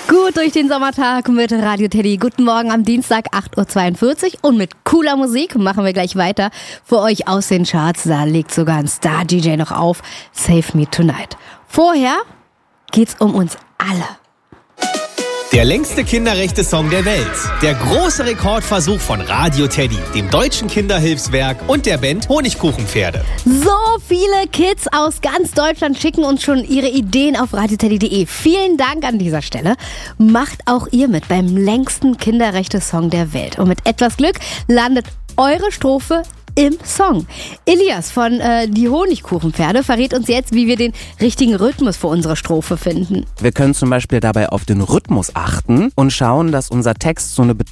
Gut durch den Sommertag mit Radio Teddy. Guten Morgen am Dienstag 8.42 Uhr und mit cooler Musik machen wir gleich weiter. Für euch aus den Charts, da legt sogar ein Star-DJ noch auf. Save Me Tonight. Vorher geht's um uns alle. Der längste Kinderrechte-Song der Welt. Der große Rekordversuch von Radio Teddy, dem Deutschen Kinderhilfswerk und der Band Honigkuchenpferde. So viele Kids aus ganz Deutschland schicken uns schon ihre Ideen auf radioteddy.de. Vielen Dank an dieser Stelle. Macht auch ihr mit beim längsten Kinderrechte-Song der Welt. Und mit etwas Glück landet eure Strophe im Song. Elias von Die Honigkuchenpferde verrät uns jetzt, wie wir den richtigen Rhythmus für unsere Strophe finden. Wir können zum Beispiel dabei auf den Rhythmus achten und schauen, dass unser Text so eine Betonung